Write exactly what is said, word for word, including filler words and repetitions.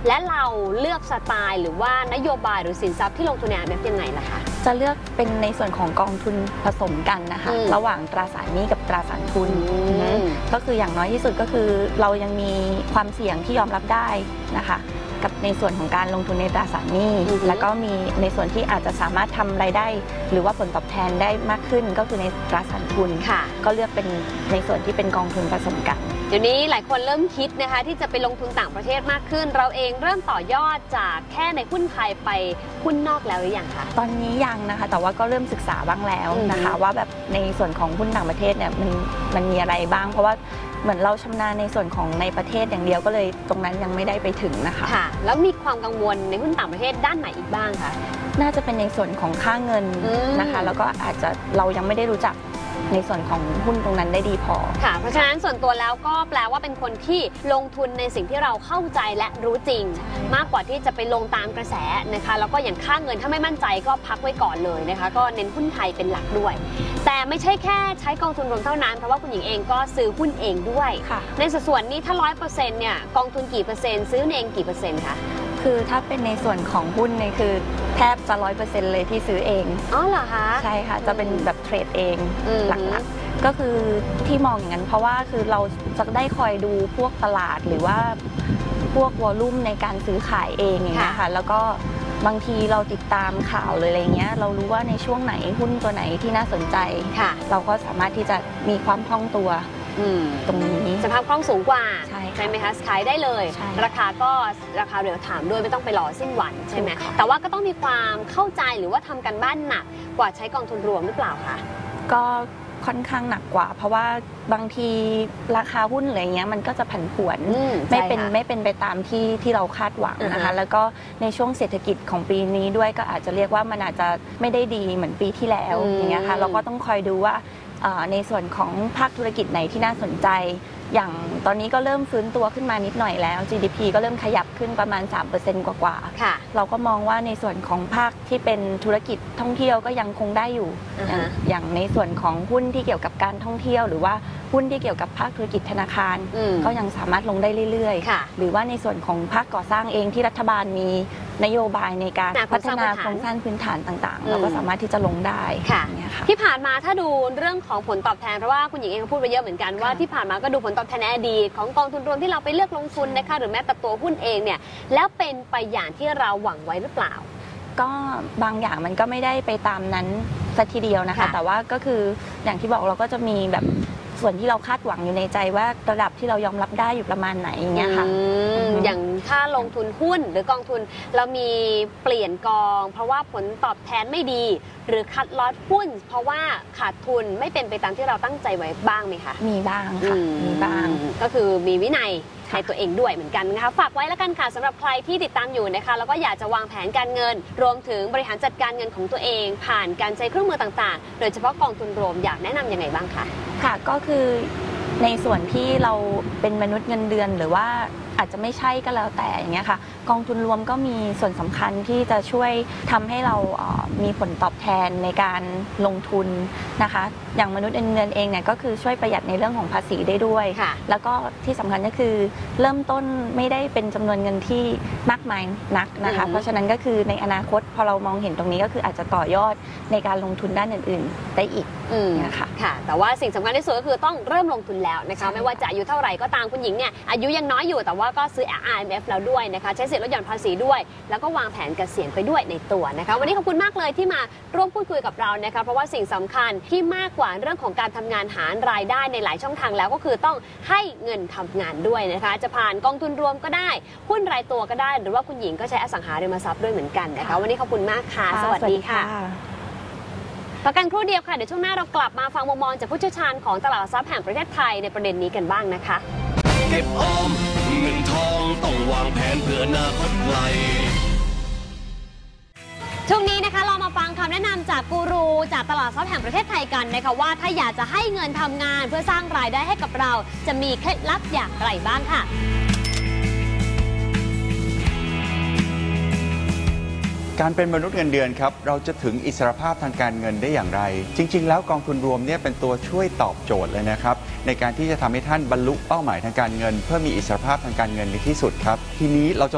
และเราเลือกสไตล์หรือว่านโยบายหรือสินทรัพย์ที่ลงทุนใน อาร์ เอ็ม เอฟ ยังไงล่ะคะจะเลือกเป็นในส่วนของกองทุนผสมกันนะคะระหว่างตราสารหนี้กับตราสารทุนก็คืออย่างน้อยที่สุดก็คือเรายังมีความเสี่ยงที่ยอมรับได้นะคะกับในส่วนของการลงทุนในตราสารหนี้แล้วก็มีในส่วนที่อาจจะสามารถทำรายได้หรือว่าผลตอบแทนได้มากขึ้นก็คือในตราสารทุนก็เลือกเป็นในส่วนที่เป็นกองทุนผสมกันเดี๋ยวนี้หลายคนเริ่มคิดนะคะที่จะไปลงทุนต่างประเทศมากขึ้นเราเองเริ่มต่อยอดจากแค่ในหุ้นไทยไปหุ้นนอกแล้วหรือยังคะตอนนี้ยังนะคะแต่ว่าก็เริ่มศึกษาบ้างแล้วนะคะว่าแบบในส่วนของหุ้นต่างประเทศเนี่ยมันมันมีอะไรบ้างเพราะว่าเหมือนเราชำนาญในส่วนของในประเทศอย่างเดียวก็เลยตรงนั้นยังไม่ได้ไปถึงนะคะค่ะแล้วมีความกังวลในหุ้นต่างประเทศด้านไหนอีกบ้างคะน่าจะเป็นในส่วนของค่าเงินนะคะแล้วก็อาจจะเรายังไม่ได้รู้จักในส่วนของหุ้นตรงนั้นได้ดีพอค่ะเพราะฉะนั้นส่วนตัวแล้วก็แปลว่าเป็นคนที่ลงทุนในสิ่งที่เราเข้าใจและรู้จริงมากกว่าที่จะไปลงตามกระแสนะคะแล้วก็อย่างค่าเงินถ้าไม่มั่นใจก็พักไว้ก่อนเลยนะคะก็เน้นหุ้นไทยเป็นหลักด้วยแต่ไม่ใช่แค่ใช้กองทุนรวมเท่านั้นเพราะว่าคุณหญิงเองก็ซื้อหุ้นเองด้วยในสัดส่วนนี้ถ้าร้อยเปอร์เซ็นต์เนี่ยกองทุนกี่เปอร์เซ็นต์ซื้อเองกี่เปอร์เซ็นต์คะคือถ้าเป็นในส่วนของหุ้นเนี่ยคือแทบจะร้อยเปอร์เซ็นต์เลยที่ซื้อเองอ๋อเหรอคะใช่ค่ะจะเป็นแบบเทรดเองหลักๆก็คือที่มองอย่างนั้นเพราะว่าคือเราจะได้คอยดูพวกตลาดหรือว่าพวกวอลลุ่มในการซื้อขายเองอย่างเงี้ยค่ะแล้วก็บางทีเราติดตามข่าวเลยอะไรเงี้ยเรารู้ว่าในช่วงไหนหุ้นตัวไหนที่น่าสนใจเราก็สามารถที่จะมีความคล่องตัวตรงนี้สภาพคล่องสูงกว่าใช่ใช่ไหมคะขายได้เลยราคาก็ราคาเรียลไทม์ด้วยไม่ต้องไปรอสิ้นวันใช่ไหมแต่ว่าก็ต้องมีความเข้าใจหรือว่าทำกันบ้านหนักกว่าใช้กองทุนรวมหรือเปล่าคะก็ค่อนข้างหนักกว่าเพราะว่าบางทีราคาหุ้นอะไรเงี้ยมันก็จะผันผวนไม่เป็นไม่เป็นไปตามที่ที่เราคาดหวังนะคะแล้วก็ในช่วงเศรษฐกิจของปีนี้ด้วยก็อาจจะเรียกว่ามันอาจจะไม่ได้ดีเหมือนปีที่แล้วอย่างเงี้ยค่ะเราก็ต้องคอยดูว่าในส่วนของภาคธุรกิจไหนที่น่าสนใจอย่างตอนนี้ก็เริ่มฟื้นตัวขึ้นมานิดหน่อยแล้ว จี ดี พี ก็เริ่มขยับขึ้นประมาณ สามเปอร์เซ็นต์ กว่าๆเราก็มองว่าในส่วนของภาคที่เป็นธุรกิจท่องเที่ยวก็ยังคงได้อยู่ uh-huh. อย่างในส่วนของหุ้นที่เกี่ยวกับการท่องเที่ยวหรือว่าหุ้นที่เกี่ยวกับภาคธุรกิจธนาคารก็ยังสามารถลงได้เรื่อยๆหรือว่าในส่วนของภาคก่อสร้างเองที่รัฐบาลมีนโยบายในการพัฒนาโครงสร้างพื้นฐานต่างๆเราก็สามารถที่จะลงได้ที่ผ่านมาถ้าดูเรื่องของผลตอบแทนเพราะว่าคุณหญิงเองพูดไปเยอะเหมือนกันว่าที่ผ่านมาก็ดูผลตอบแทนในอดีตของกองทุนรวมที่เราไปเลือกลงทุนนะคะหรือแม้แต่ตัวหุ้นเองเนี่ยแล้วเป็นไปอย่างที่เราหวังไว้หรือเปล่าก็บางอย่างมันก็ไม่ได้ไปตามนั้นสักทีเดียวนะคะแต่ว่าก็คืออย่างที่บอกเราก็จะมีแบบส่วนที่เราคาดหวังอยู่ในใจว่าระดับที่เรายอมรับได้อยู่ประมาณไหนอย่างเงี้ยค่ะอย่างถ้าลงทุนหุ้นหรือกองทุนเรามีเปลี่ยนกองเพราะว่าผลตอบแทนไม่ดีหรือคัดลอตหุ้นเพราะว่าขาดทุนไม่เป็นไปตามที่เราตั้งใจไว้บ้างไหมคะมีบ้างค่ะมีบ้างก็คือมีวินัยในตัวเองด้วยเหมือนกันนะคะฝากไว้แล้วกันค่ะสำหรับใครที่ติดตามอยู่นะคะแล้วก็อยากจะวางแผนการเงินรวมถึงบริหารจัดการเงินของตัวเองผ่านการใช้เครื่องมือต่างๆโดยเฉพาะกองทุนรวมอยากแนะนำยังไงบ้างคะค่ะก็คือในส่วนที่เราเป็นมนุษย์เงินเดือนหรือว่าอาจจะไม่ใช่ก็แล้วแต่อย่างเงี้ยค่ะกองทุนรวมก็มีส่วนสำคัญที่จะช่วยทำให้เรามีผลตอบแทนในการลงทุนนะคะอย่างมนุษย์เงินเดือนเองเนี่ยก็คือช่วยประหยัดในเรื่องของภาษีได้ด้วยแล้วก็ที่สำคัญก็คือเริ่มต้นไม่ได้เป็นจำนวนเงินที่มากมายนักนะคะเพราะฉะนั้นก็คือในอนาคตพอเรามองเห็นตรงนี้ก็คืออาจจะต่อยอดในการลงทุนด้านอื่นๆได้อีกนะคะค่ะแต่ว่าสิ่งสำคัญที่สุดก็คือต้องเริ่มลงทุนแล้วนะคะไม่ว่าจะอายุเท่าไหร่ก็ตามคุณหญิงเนี่ยอายุยังน้อยอยู่แต่ว่าก็ซื้อ อาร์ เอ็ม เอฟ แล้วด้วยนะคะใช้สิทธิ์ลดหย่อนภาษีด้วยแล้วก็วางแผนเกษียณไปด้วยในตัวนะคะวันนี้ขอบคุณมากเลยที่มาร่วมพูดคุยกับเรานะคะเพราะว่าสิ่งสำคัญที่มากกว่าเรื่องของการทำงานหารายได้ในหลายช่องทางแล้วก็คือต้องให้เงินทำงานด้วยนะคะจะผ่านกองทุนรวมก็ได้หุ้นรายตัวก็ได้หรือว่าคุณหญิงก็ใช้อสังหาริมทรัพย์ด้วยเหมือนกันนะคะวันนี้ขอบคุณมากค่ะสวัสดีค่ะประกันครู่เดียวค่ะเดี๋ยวช่วงหน้าเรากลับมาฟังมุมมองจากผู้เชี่ยวชาญของตลาดหลักทรัพย์แห่งประเทศไทยในประเด็นนี้กันบ้างนะคะเก็บออมเงินทองต้องวางแผนเพื่ออนาคตไกลช่วงนี้นะคะเรามาฟังคำแนะนำจากกูรูจากตลาดหลักทรัพย์แห่งประเทศไทยกันนะคะว่าถ้าอยากจะให้เงินทำงานเพื่อสร้างรายได้ให้กับเราจะมีเคล็ดลับอย่างไรบ้างค่ะการเป็นมนุษย์เงินเดือนครับเราจะถึงอิสรภาพทางการเงินได้อย่างไรจริงๆแล้วกองทุนรวมเนี่ยเป็นตัวช่วยตอบโจทย์เลยนะครับในการที่จะทำให้ท่านบรรลุเป้าหมายทางการเงินเพื่อมีอิสรภาพทางการเงินในที่สุดครับทีนี้เราจะ